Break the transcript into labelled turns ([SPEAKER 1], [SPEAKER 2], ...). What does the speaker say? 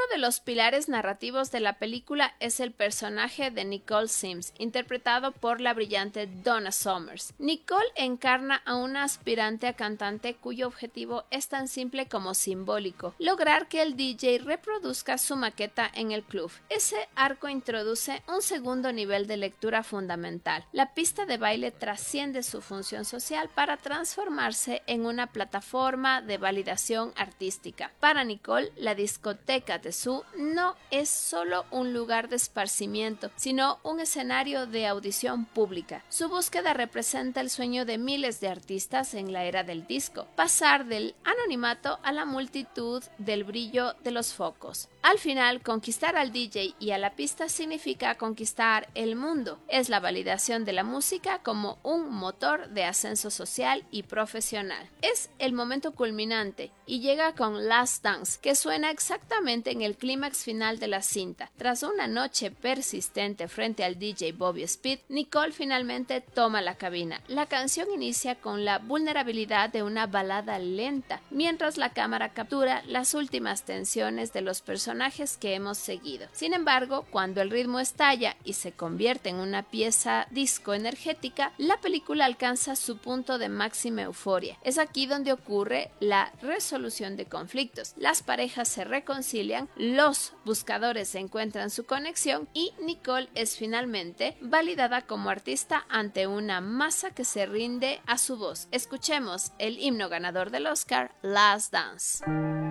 [SPEAKER 1] de los pilares narrativos de la película es el personaje de Nicole Sims, interpretado por la brillante Donna Summers. Nicole encarna a una aspirante a cantante cuyo objetivo es tan simple como simbólico: lograr que el DJ reproduzca su maqueta en el club. Ese arco introduce un segundo nivel de lectura fundamental. La pista de baile trasciende su función social para transformarse en una plataforma de validación artística. Para Nicole, la discoteca Dessous no es solo un lugar de esparcimiento, sino un escenario de audición pública. Su búsqueda representa el sueño de miles de artistas en la era del disco: pasar del anonimato a la multitud del brillo de los focos. Al final, conquistar al DJ y a la pista significa conquistar el mundo. Es la validación de la música como un motor de ascenso social y profesional. Es el momento culminante y llega con Last Dance, que suena exactamente en el clímax final de la cinta. Tras una noche persistente frente al DJ Bobby Speed, Nicole finalmente toma la cabina. La canción inicia con la vulnerabilidad de una balada lenta, mientras la cámara captura las últimas tensiones de los personajes que hemos seguido. Sin embargo, cuando el ritmo estalla y se convierte en una pieza disco energética, la película alcanza su punto de máxima euforia. Es aquí donde ocurre la resolución de conflictos. Las parejas se reconcilian, los buscadores encuentran su conexión y Nicole es finalmente validada como artista ante una masa que se rinde a su voz. Escuchemos el himno ganador del Oscar, Last Dance.